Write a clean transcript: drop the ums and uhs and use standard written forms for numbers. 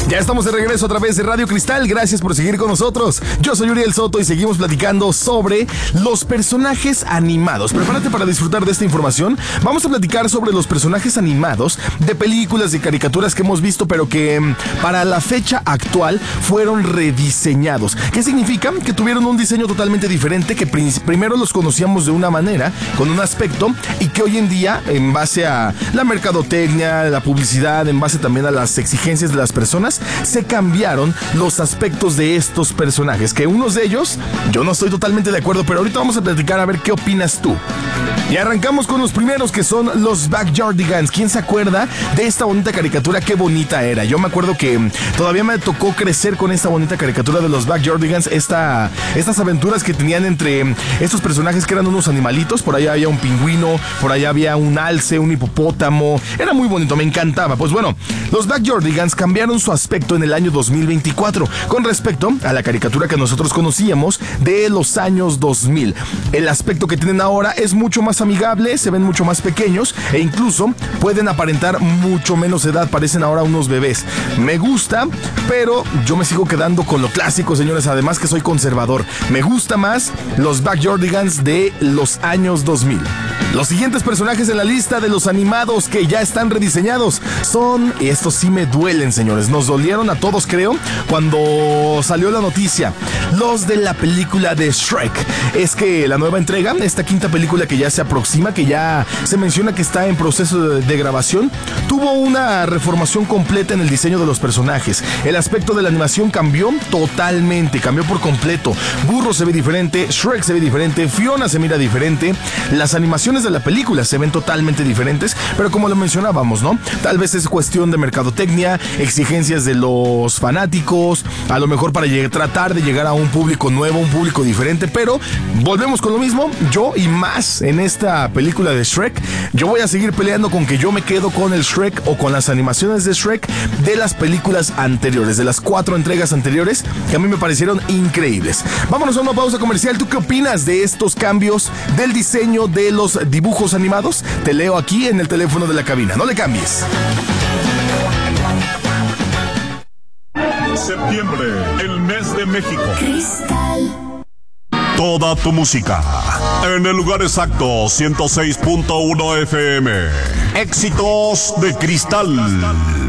Ya estamos de regreso a través de Radio Cristal. Gracias por seguir con nosotros. Yo soy Uriel Soto y seguimos platicando sobre los personajes animados. Prepárate para disfrutar de esta información. Vamos a platicar sobre los personajes animados de películas y caricaturas que hemos visto, pero que para la fecha actual fueron rediseñados. ¿Qué significa? Que tuvieron un diseño totalmente diferente, que primero los conocíamos de una manera, con un aspecto, y que hoy en día, en base a la mercadotecnia, la publicidad, en base también a las exigencias de las personas, se cambiaron los aspectos de estos personajes, que unos de ellos yo no estoy totalmente de acuerdo, pero ahorita vamos a platicar a ver qué opinas tú. Y arrancamos con los primeros, que son los Backyardigans. ¿Quién se acuerda de esta bonita caricatura? Qué bonita era. Yo me acuerdo que todavía me tocó crecer con esta bonita caricatura de los Backyardigans, estas aventuras que tenían entre estos personajes que eran unos animalitos. Por allá había un pingüino, por allá había un alce, un hipopótamo. Era muy bonito, me encantaba. Pues bueno, los Backyardigans cambiaron su aspecto en el año 2024 con respecto a la caricatura que nosotros conocíamos de los años 2000. El aspecto que tienen ahora es mucho más amigable, se ven mucho más pequeños e incluso pueden aparentar mucho menos edad, parecen ahora unos bebés. Me gusta, pero yo me sigo quedando con lo clásico, señores, además que soy conservador. Me gusta más los Backyardigans de los años 2000. Los siguientes personajes en la lista de los animados que ya están rediseñados son, y estos sí me duelen, señores, nos dolieron a todos, creo, cuando salió la noticia, los de la película de Shrek. Es que la nueva entrega, esta quinta película que ya se aproxima, que ya se menciona que está en proceso de grabación, tuvo una reformación completa en el diseño de los personajes. El aspecto de la animación cambió totalmente, cambió por completo. Burro se ve diferente, Shrek se ve diferente, Fiona se mira diferente, las animaciones de la película se ven totalmente diferentes, pero como lo mencionábamos, ¿no? Tal vez es cuestión de mercadotecnia, exigencias de los fanáticos, a lo mejor para tratar de llegar a un público nuevo, un público diferente, pero volvemos con lo mismo. Yo, y más en esta película de Shrek, yo voy a seguir peleando con que yo me quedo con el Shrek o con las animaciones de Shrek de las películas anteriores, de las 4 entregas anteriores, que a mí me parecieron increíbles. Vámonos a una pausa comercial. ¿Tú qué opinas de estos cambios del diseño de los dibujos animados? Te leo aquí en el teléfono de la cabina. No le cambies. Septiembre, el mes de México. Cristal. Toda tu música en el lugar exacto, 106.1 FM. Éxitos de Cristal.